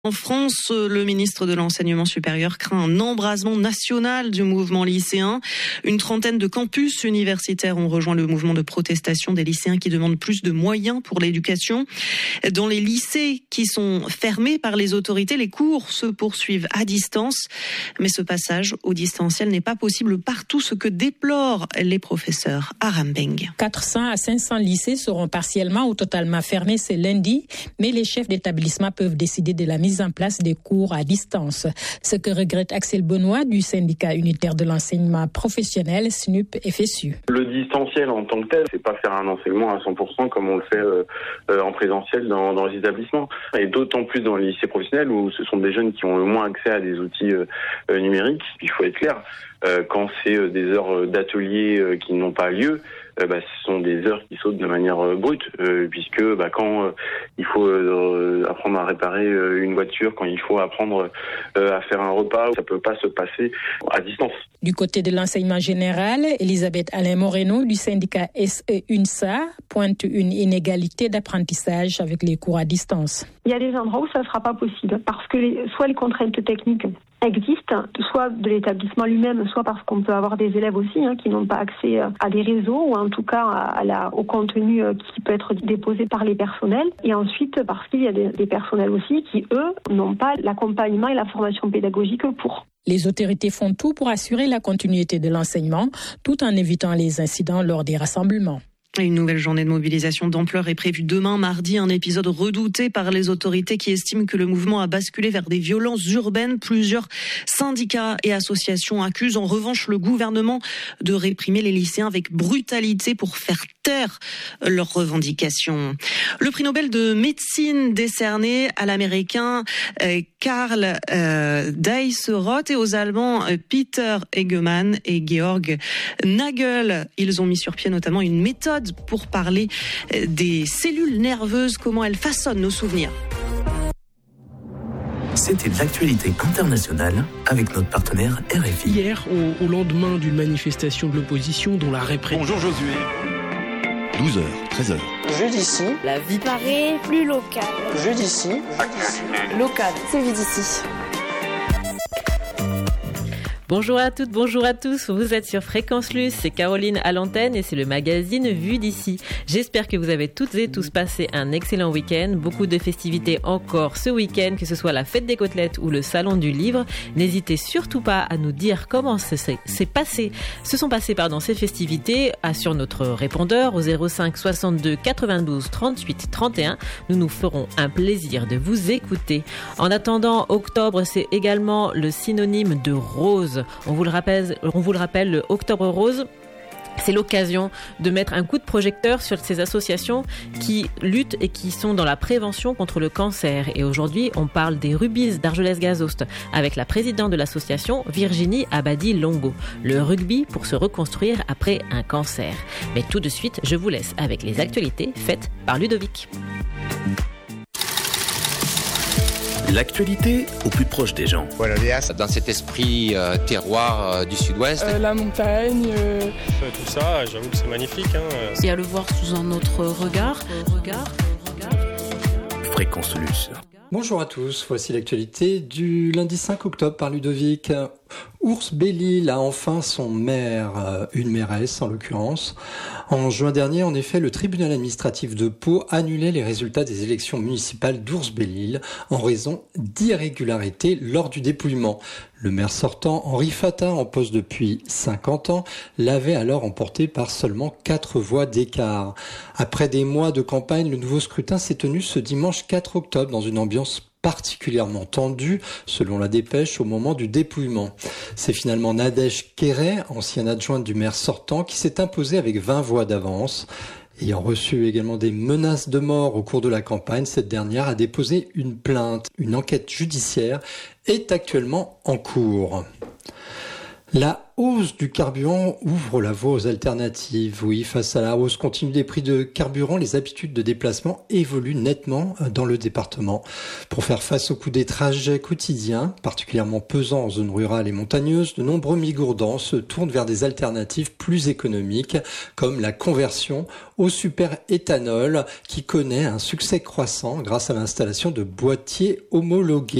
En France, le ministre de l'Enseignement supérieur craint un embrasement national du mouvement lycéen. Une trentaine de campus universitaires ont rejoint le mouvement de protestation des lycéens qui demandent plus de moyens pour l'éducation. Dans les lycées qui sont fermés par les autorités, les cours se poursuivent à distance. Mais ce passage au distanciel n'est pas possible partout, ce que déplorent les professeurs. Aram Beng. 400 à 500 lycées seront partiellement ou totalement fermés ce lundi, mais les chefs d'établissement peuvent décider de la mise en place des cours à distance. Ce que regrette Axel Benoît du syndicat unitaire de l'enseignement professionnel SNUP-FSU. Le distanciel en tant que tel, c'est pas faire un enseignement à 100% comme on le fait en présentiel dans les établissements. Et d'autant plus dans les lycées professionnels où ce sont des jeunes qui ont le moins accès à des outils numériques. Il faut être clair, quand c'est des heures d'atelier qui n'ont pas lieu, ce sont des heures qui sautent de manière brute, puisque quand il faut apprendre à réparer une voiture, quand il faut apprendre à faire un repas, ça peut pas se passer à distance. Du côté de l'enseignement général, Elisabeth Alain Moreno du syndicat SE-UNSA pointe une inégalité d'apprentissage avec les cours à distance. Il y a des endroits où ça ne sera pas possible parce que soit les contraintes techniques existent, soit de l'établissement lui-même, soit parce qu'on peut avoir des élèves aussi qui n'ont pas accès à des réseaux ou en tout cas au contenu qui peut être déposé par les personnels. Et ensuite parce qu'il y a des personnels aussi qui, eux, n'ont pas l'accompagnement et la formation pédagogique pour. Les autorités font tout pour assurer la continuité de l'enseignement, tout en évitant les incidents lors des rassemblements. Une nouvelle journée de mobilisation d'ampleur est prévue demain, mardi, un épisode redouté par les autorités qui estiment que le mouvement a basculé vers des violences urbaines. Plusieurs syndicats et associations accusent en revanche le gouvernement de réprimer les lycéens avec brutalité pour faire taire leurs revendications. Le prix Nobel de médecine décerné à l'américain Karl Deisseroth et aux Allemands Peter Egemann et Georg Nagel. Ils ont mis sur pied notamment une méthode pour parler des cellules nerveuses, comment elles façonnent nos souvenirs. C'était de l'actualité internationale avec notre partenaire RFI. Hier, au lendemain d'une manifestation de l'opposition dont la répression... Bonjour Josué. 12h, 13h. Jeu d'ici. La vie paraît plus locale. Jeu d'ici. Local. C'est vu d'ici. Bonjour à toutes, bonjour à tous, vous êtes sur Fréquence Luce, c'est Caroline à l'antenne et c'est le magazine Vue d'ici. J'espère que vous avez toutes et tous passé un excellent week-end, beaucoup de festivités encore ce week-end, que ce soit la fête des côtelettes ou le salon du livre. N'hésitez surtout pas à nous dire comment se sont passées ces festivités sur notre répondeur au 05 62 92 38 31. Nous nous ferons un plaisir de vous écouter. En attendant, octobre, c'est également le synonyme de rose. On vous le rappelle, le Octobre Rose, c'est l'occasion de mettre un coup de projecteur sur ces associations qui luttent et qui sont dans la prévention contre le cancer. Et aujourd'hui, on parle des Rugby's d'Argelès-Gazost avec la présidente de l'association, Virginie Abadi-Longo. Le rugby pour se reconstruire après un cancer. Mais tout de suite, je vous laisse avec les actualités faites par Ludovic. L'actualité au plus proche des gens. Voilà, dans cet esprit terroir du sud-ouest. La montagne. Tout ça, j'avoue que c'est magnifique. Et à le voir sous un autre regard. Fréquence Luce. Bonjour à tous, voici l'actualité du lundi 5 octobre par Ludovic. Ours Belle-Île a enfin son maire, une mairesse en l'occurrence. En juin dernier, en effet, le tribunal administratif de Pau annulait les résultats des élections municipales d'Ours Belle-Île en raison d'irrégularités lors du dépouillement. Le maire sortant, Henri Fatin, en poste depuis 50 ans, l'avait alors emporté par seulement 4 voix d'écart. Après des mois de campagne, le nouveau scrutin s'est tenu ce dimanche 4 octobre dans une ambiance particulièrement tendue, selon la dépêche, au moment du dépouillement. C'est finalement Nadège Quéret, ancienne adjointe du maire sortant, qui s'est imposée avec 20 voix d'avance. Ayant reçu également des menaces de mort au cours de la campagne, cette dernière a déposé une plainte. Une enquête judiciaire est actuellement en cours. La hausse du carburant ouvre la voie aux alternatives. Oui, face à la hausse continue des prix de carburant, les habitudes de déplacement évoluent nettement dans le département. Pour faire face au coût des trajets quotidiens, particulièrement pesants en zone rurale et montagneuse, de nombreux Migourdans se tournent vers des alternatives plus économiques, comme la conversion au superéthanol, qui connaît un succès croissant grâce à l'installation de boîtiers homologués.